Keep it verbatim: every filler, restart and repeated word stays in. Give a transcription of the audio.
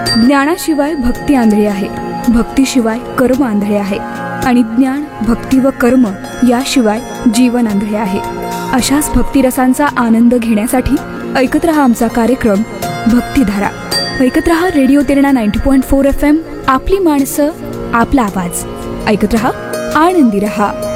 ज्ञानाशिवाय भक्ती आंधळी आहे, भक्तीशिवाय कर्म आंधळे आहे आणि ज्ञान, भक्ती व कर्म याशिवाय जीवन आंधळे आहे. अशाच भक्तिरसांचा आनंद घेण्यासाठी ऐकत रहा आमचा कार्यक्रम भक्तिधारा. ऐकत रहा radio तिरणा ninety point four F M. आपली माणसं, आपला आवाज. ऐकत रहा, आनंदी रहा.